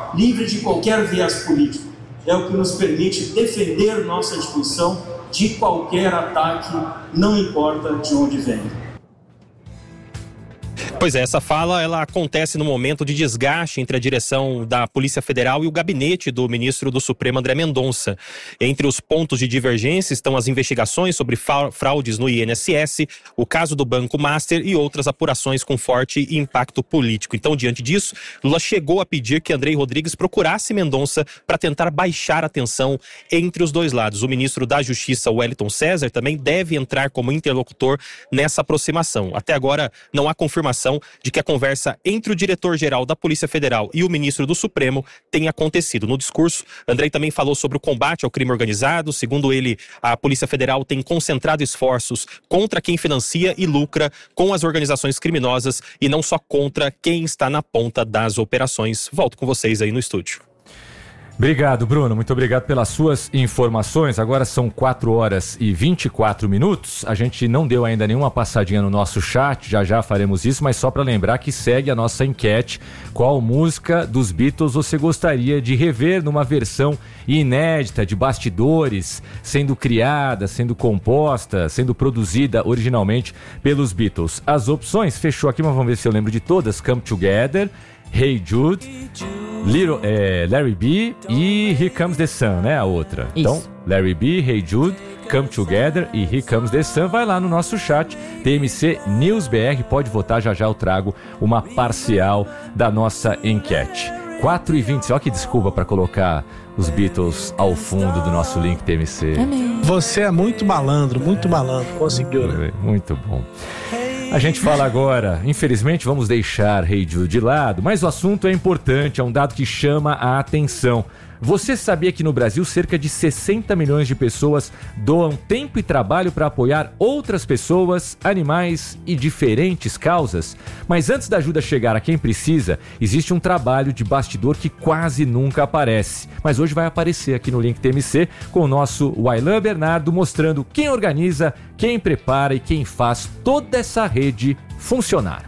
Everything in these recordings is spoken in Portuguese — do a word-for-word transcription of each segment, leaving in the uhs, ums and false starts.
livre de qualquer viés político. É o que nos permite defender nossa instituição de qualquer ataque, não importa de onde venha. Pois é, essa fala ela acontece no momento de desgaste entre a direção da Polícia Federal e o gabinete do ministro do Supremo, André Mendonça. Entre os pontos de divergência estão as investigações sobre fraudes no I N S S, o caso do Banco Master e outras apurações com forte impacto político. Então, diante disso, Lula chegou a pedir que Andrei Rodrigues procurasse Mendonça para tentar baixar a tensão entre os dois lados. O ministro da Justiça, Wellington César, também deve entrar como interlocutor nessa aproximação. Até agora, não há confirmação de que a conversa entre o diretor-geral da Polícia Federal e o ministro do Supremo tenha acontecido. No discurso, Andrei também falou sobre o combate ao crime organizado. Segundo ele, a Polícia Federal tem concentrado esforços contra quem financia e lucra com as organizações criminosas e não só contra quem está na ponta das operações. Volto com vocês aí no estúdio. Obrigado, Bruno. Muito obrigado pelas suas informações. Agora são quatro horas e vinte e quatro minutos. A gente não deu ainda nenhuma passadinha no nosso chat, já já faremos isso, mas só para lembrar que segue a nossa enquete. Qual música dos Beatles você gostaria de rever numa versão inédita, de bastidores, sendo criada, sendo composta, sendo produzida originalmente pelos Beatles? As opções, fechou aqui, mas vamos ver se eu lembro de todas. Come Together, Hey Jude, Little, é, Larry B e Here Comes the Sun, né? A outra. Isso. Então, Larry B, Hey Jude, Come Together e Here Comes the Sun. Vai lá no nosso chat, T M C News B R, pode votar, já já eu trago uma parcial da nossa enquete. quatro e vinte, olha que desculpa para colocar os Beatles ao fundo do nosso link T M C. Você é muito malandro, muito malandro, conseguiu, né? Muito bom. A gente fala agora, infelizmente vamos deixar Hey Jude de lado, mas o assunto é importante, é um dado que chama a atenção. Você sabia que no Brasil cerca de sessenta milhões de pessoas doam tempo e trabalho para apoiar outras pessoas, animais e diferentes causas? Mas antes da ajuda chegar a quem precisa, existe um trabalho de bastidor que quase nunca aparece. Mas hoje vai aparecer aqui no Link T M C com o nosso Wailan Bernardo mostrando quem organiza, quem prepara e quem faz toda essa rede funcionar.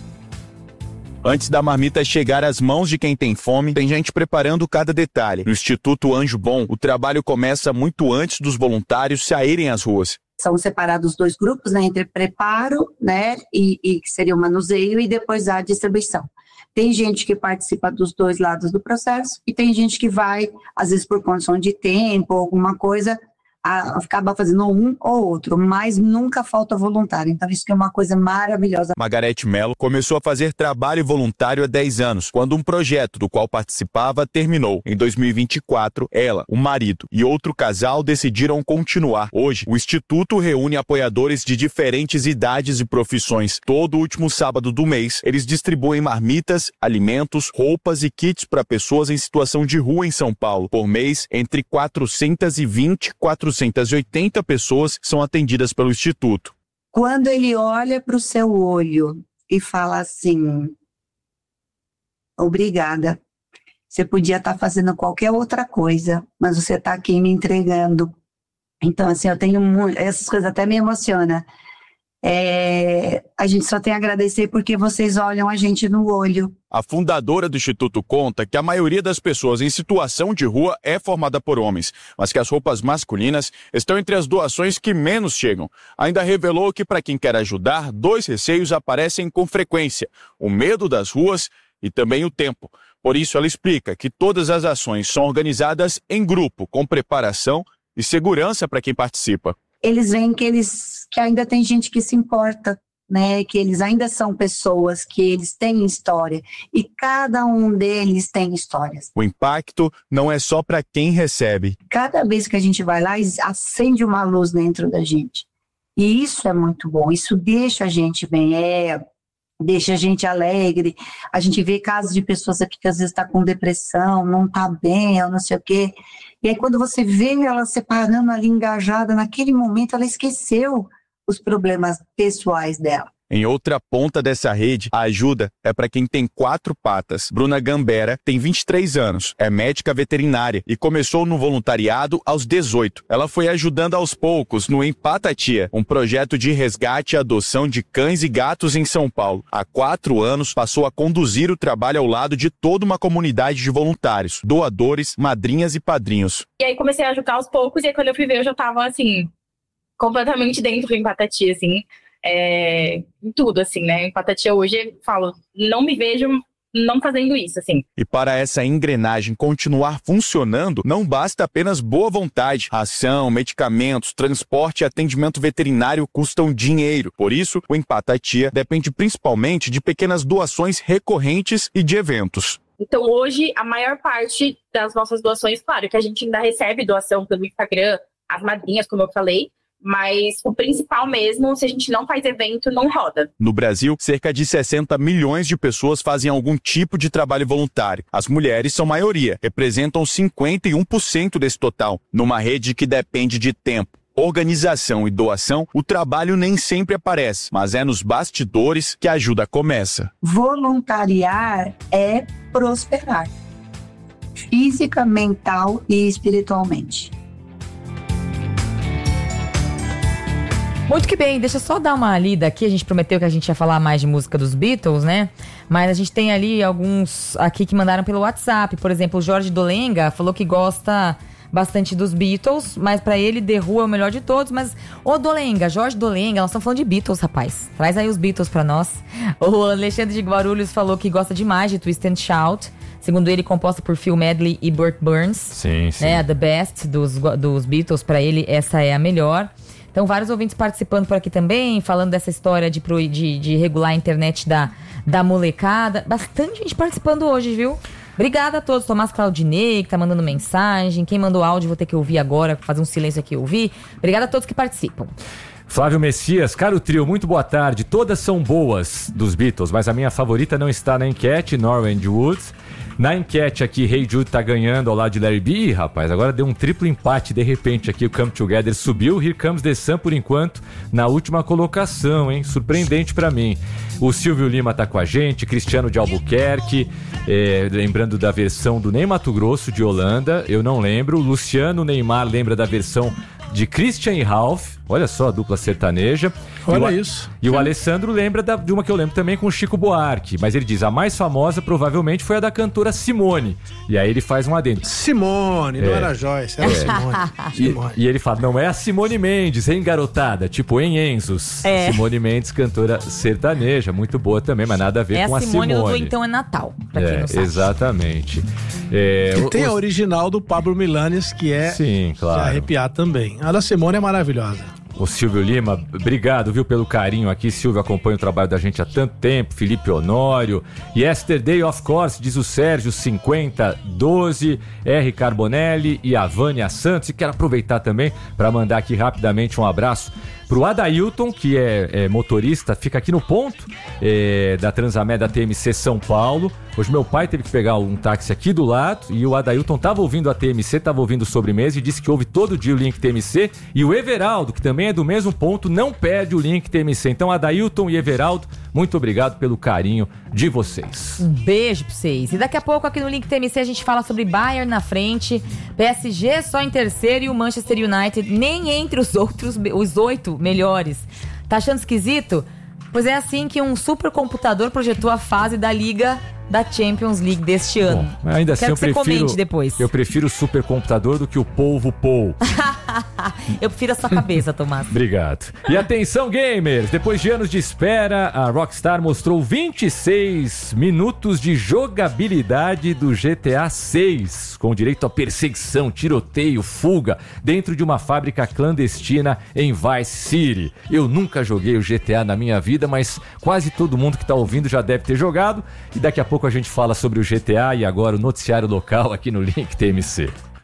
Antes da marmita chegar às mãos de quem tem fome, tem gente preparando cada detalhe. No Instituto Anjo Bom, o trabalho começa muito antes dos voluntários saírem às ruas. São separados dois grupos, né, entre preparo, né, e, e que seria o manuseio, e depois a distribuição. Tem gente que participa dos dois lados do processo e tem gente que vai, às vezes por condição de tempo, alguma coisa, a, acaba fazendo um ou outro, mas nunca falta voluntário. Então isso que é uma coisa maravilhosa. Margarete Mello começou a fazer trabalho voluntário há dez anos, quando um projeto do qual participava terminou. Em dois mil e vinte e quatro, ela, o marido e outro casal decidiram continuar. Hoje, o Instituto reúne apoiadores de diferentes idades e profissões. Todo último sábado do mês, eles distribuem marmitas, alimentos, roupas e kits para pessoas em situação de rua em São Paulo. Por mês, entre quatrocentas e vinte e quatrocentas e oitenta pessoas são atendidas pelo Instituto. Quando ele olha para o seu olho e fala assim, obrigada, você podia estar fazendo qualquer outra coisa, mas você está aqui me entregando. Então, assim, eu tenho muito, essas coisas até me emocionam. É, a gente só tem a agradecer porque vocês olham a gente no olho. A fundadora do Instituto conta que a maioria das pessoas em situação de rua é formada por homens, mas que as roupas masculinas estão entre as doações que menos chegam. Ainda revelou que, para quem quer ajudar, dois receios aparecem com frequência: o medo das ruas e também o tempo. Por isso, ela explica que todas as ações são organizadas em grupo, com preparação e segurança para quem participa. Eles veem que, eles, que ainda tem gente que se importa, né? Que eles ainda são pessoas, que eles têm história, e cada um deles tem histórias. O impacto não é só para quem recebe. Cada vez que a gente vai lá, acende uma luz dentro da gente. E isso é muito bom, isso deixa a gente bem, é, deixa a gente alegre. A gente vê casos de pessoas aqui que às vezes estão tá com depressão, não está bem, ou não sei o quê. E aí quando você vê ela separando ali, engajada, naquele momento ela esqueceu os problemas pessoais dela. Em outra ponta dessa rede, a ajuda é para quem tem quatro patas. Bruna Gambera tem vinte e três anos, é médica veterinária e começou no voluntariado aos dezoito. Ela foi ajudando aos poucos no Empatatia, um projeto de resgate e adoção de cães e gatos em São Paulo. Há quatro anos, passou a conduzir o trabalho ao lado de toda uma comunidade de voluntários, doadores, madrinhas e padrinhos. E aí comecei a ajudar aos poucos e aí quando eu fui ver eu já tava, assim, completamente dentro do Empatatia, assim. É, em tudo, assim, né? Empatatia hoje, eu falo, não me vejo não fazendo isso, assim. E para essa engrenagem continuar funcionando, não basta apenas boa vontade. Ração, medicamentos, transporte e atendimento veterinário custam dinheiro. Por isso, o Empatatia depende principalmente de pequenas doações recorrentes e de eventos. Então, hoje, a maior parte das nossas doações, claro, que a gente ainda recebe doação pelo Instagram, as madrinhas, como eu falei, mas o principal mesmo, se a gente não faz evento, não roda. No Brasil, cerca de sessenta milhões de pessoas fazem algum tipo de trabalho voluntário. As mulheres são maioria, representam cinquenta e um por cento desse total. Numa rede que depende de tempo, organização e doação, o trabalho nem sempre aparece, mas é nos bastidores que a ajuda começa. Voluntariar é prosperar, física, mental e espiritualmente. Muito que bem, deixa eu só dar uma lida aqui, a gente prometeu que a gente ia falar mais de música dos Beatles, né? Mas a gente tem ali alguns aqui que mandaram pelo WhatsApp, por exemplo, o Jorge Dolenga falou que gosta bastante dos Beatles, mas pra ele The Who é o melhor de todos, mas ô Dolenga, Jorge Dolenga, nós estamos falando de Beatles, rapaz, traz aí os Beatles pra nós. O Alexandre de Guarulhos falou que gosta demais de Twist and Shout, segundo ele, composta por Phil Medley e Burt Burns. Sim, sim. Né, a The Best dos, dos Beatles, pra ele essa é a melhor. Então, vários ouvintes participando por aqui também, falando dessa história de, de, de regular a internet da, da molecada. Bastante gente participando hoje, viu? Obrigada a todos. Tomás Claudinei, que tá mandando mensagem. Quem mandou áudio, vou ter que ouvir agora, fazer um silêncio aqui e ouvir. Obrigada a todos que participam. Flávio Messias, caro trio, muito boa tarde. Todas são boas dos Beatles, mas a minha favorita não está na enquete, Norah and Woods. Na enquete aqui, Hey Jude tá ganhando ao lado de Larry B. Ih, rapaz, agora deu um triplo empate. De repente aqui o Come Together subiu. Here Comes the Sun, por enquanto, na última colocação, hein? Surpreendente pra mim. O Silvio Lima tá com a gente, Cristiano de Albuquerque, é, lembrando da versão do Ney Matogrosso de Holanda, eu não lembro. O Luciano Neymar lembra da versão de Christian e Ralph. Olha só a dupla sertaneja. Olha e o, isso. E o Alessandro lembra da, de uma que eu lembro também com o Chico Buarque. Mas ele diz, a mais famosa provavelmente foi a da cantora Simone. E aí ele faz um adendo. Simone, não É. era Joyce, era É. Simone. E, Simone. e ele fala, não é a Simone Mendes, hein, garotada? Tipo, em Enzos. É. Simone Mendes, cantora sertaneja, muito boa também, mas nada a ver É com a a Simone, Simone. do Então é Natal, pra quem É, não sabe. exatamente. É, E o- tem a os- original do Pablo Milanés, que é Sim, de claro. arrepiar também. A da Simone é maravilhosa. O Silvio Lima, obrigado, viu, pelo carinho aqui. Silvio acompanha o trabalho da gente há tanto tempo. Felipe Honório. Yesterday, of course, diz o Sérgio, cinquenta doze. R. Carbonelli e a Vânia Santos. E quero aproveitar também para mandar aqui rapidamente um abraço pro Adailton, que é, é motorista, fica aqui no ponto é, da Transamérica da T M C São Paulo. Hoje meu pai teve que pegar um táxi aqui do lado e o Adailton tava ouvindo a T M C, tava ouvindo Sobremesa e disse que ouve todo dia o Link T M C. E o Everaldo, que também é do mesmo ponto, não perde o Link T M C. Então, Adailton e Everaldo, muito obrigado pelo carinho de vocês. Um beijo pra vocês. E daqui a pouco aqui no Link T M C a gente fala sobre Bayern na frente, P S G só em terceiro e o Manchester United nem entre os outros, os oito melhores. Tá achando esquisito? Pois é assim que um supercomputador projetou a fase da Liga da Champions League deste ano. Bom, ainda assim Quero eu que você prefiro, comente depois. eu prefiro o supercomputador do que o polvo Pou. Eu prefiro a sua cabeça, Tomás. Obrigado. E atenção, gamers! Depois de anos de espera, a Rockstar mostrou vinte e seis minutos de jogabilidade do G T A seis, com direito a perseguição, tiroteio, fuga, dentro de uma fábrica clandestina em Vice City. Eu nunca joguei o G T A na minha vida, mas quase todo mundo que está ouvindo já deve ter jogado. E daqui a pouco a gente fala sobre o G T A e agora o noticiário local aqui no Link T M C.